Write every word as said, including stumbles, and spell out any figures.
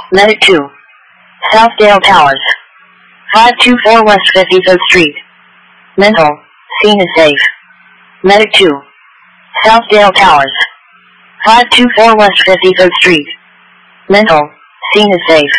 Medic two. Southdale Towers. five two four West fifty-fifth Street. Mental. Scene is safe. Medic two. Southdale Towers. five two four West fifty-fifth Street. Mental. Scene is safe.